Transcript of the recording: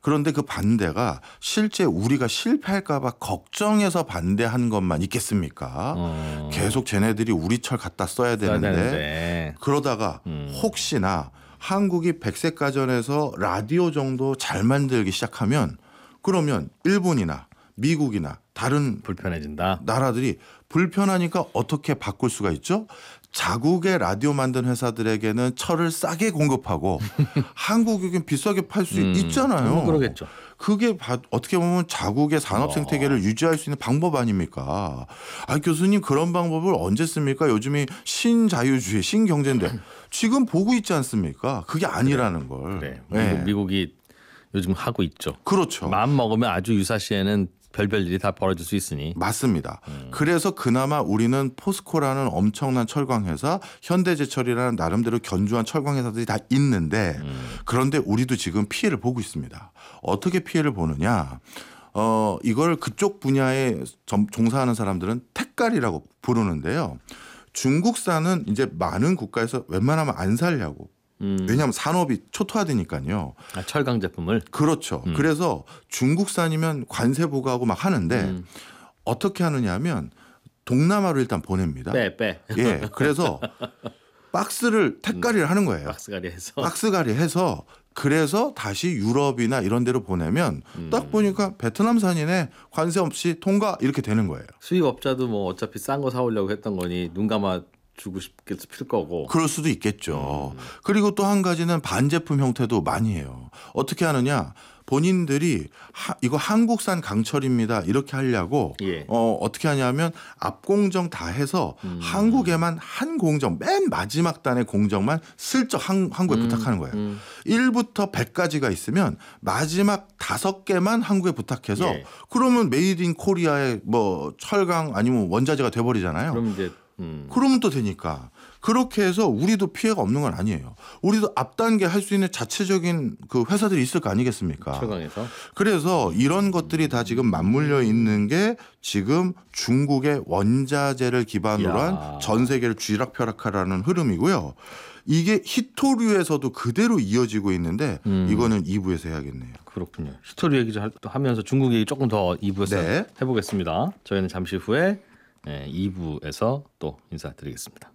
그런데 그 반대가 실제 우리가 실패할까 봐 걱정해서 반대한 것만 있겠습니까? 계속 쟤네들이 우리 철 갖다 써야 되는데 그러다가 혹시나 한국이 백색가전에서 라디오 정도 잘 만들기 시작하면 그러면 일본이나 미국이나 다른 불편해진다. 나라들이 불편하니까 어떻게 바꿀 수가 있죠? 자국의 라디오 만든 회사들에게는 철을 싸게 공급하고 한국에겐 비싸게 팔 수 있잖아요. 그러겠죠. 그게 어떻게 보면 자국의 산업 생태계를 유지할 수 있는 방법 아닙니까? 아, 교수님 그런 방법을 언제 씁니까? 요즘이 신자유주의, 신경제인데 지금 보고 있지 않습니까? 그게 아니라는 걸. 그래. 네. 미국이 요즘 하고 있죠. 그렇죠. 마음 먹으면 아주 유사시에는 별별 일이 다 벌어질 수 있으니. 맞습니다. 그래서 그나마 우리는 포스코라는 엄청난 철강 회사, 현대제철이라는 나름대로 견주한 철강 회사들이 다 있는데 그런데 우리도 지금 피해를 보고 있습니다. 어떻게 피해를 보느냐? 이걸 그쪽 분야에 종사하는 사람들은 택갈이라고 부르는데요. 중국산은 이제 많은 국가에서 웬만하면 안 살려고. 왜냐하면 산업이 초토화되니까요. 아, 철강 제품을. 그렇죠. 그래서 중국산이면 관세 부과하고 막 하는데 어떻게 하느냐 하면 동남아로 일단 보냅니다. 빼. 예. 그래서 박스를 택가리를 하는 거예요. 박스가리 해서 그래서 다시 유럽이나 이런 데로 보내면 딱 보니까 베트남산이네 관세 없이 통과 이렇게 되는 거예요. 수입업자도 뭐 어차피 싼 거 사오려고 했던 거니 눈 감아 주고 싶겠어 필 거고. 그럴 수도 있겠죠. 그리고 또 한 가지는 반제품 형태도 많이 해요. 어떻게 하느냐. 본인들이 이거 한국산 강철입니다. 이렇게 하려고 어떻게 하냐면 앞공정 다 해서 한국에만 한 공정 맨 마지막 단의 공정만 슬쩍 한국에 부탁하는 거예요. 1부터 100까지가 있으면 마지막 5개만 한국에 부탁해서 그러면 메이드 인 코리아의 뭐 철강 아니면 원자재가 돼버리잖아요. 그럼 이제 그러면 또 되니까 그렇게 해서 우리도 피해가 없는 건 아니에요. 우리도 앞단계 할 수 있는 자체적인 그 회사들이 있을 거 아니겠습니까? 철강에서. 그래서 이런 것들이 다 지금 맞물려 있는 게 지금 중국의 원자재를 기반으로 한 전 세계를 쥐락펴락하라는 흐름이고요. 이게 히토류에서도 그대로 이어지고 있는데 이거는 2부에서 해야겠네요. 그렇군요. 히토류 얘기 좀 하면서 중국 얘기 조금 더 2부에서 해보겠습니다. 저희는 잠시 후에 2부에서 또 인사드리겠습니다.